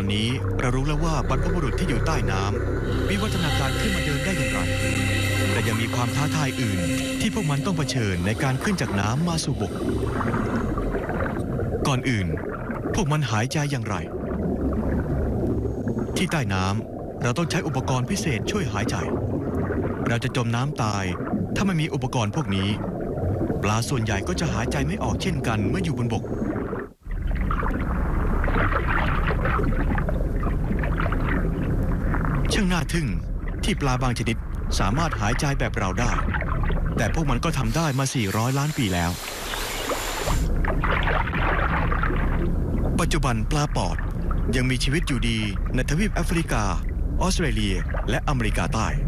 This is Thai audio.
นี้เรารู้แล้วว่าบรรพบุรุษที่อยู่ใต้น้ำวิวัฒนาการขึ้นมาเดินได้อย่างไรแต่ยังมีความท้าทายอื่นที่พวกมันต้องเผชิญในการขึ้นจากน้ำมาสู่บกก่อนอื่นพวกมันหายใจอย่างไรที่ใต้น้ำเราต้องใช้อุปกรณ์พิเศษช่วยหายใจเราจะจมน้ำตายถ้าไม่มีอุปกรณ์พวกนี้ปลาส่วนใหญ่ก็จะหายใจไม่ออกเช่นกันเมื่ออยู่บนบกช่างน่าทึ่งที่ปลาบางชนิดสามารถหายใจแบบเราได้แต่พวกมันก็ทำได้มา400 ล้านปีแล้วปัจจุบันปลาปอดยังมีชีวิตอยู่ดีในทวีปแอฟริกาออสเตรเลียและอเมริกาใต้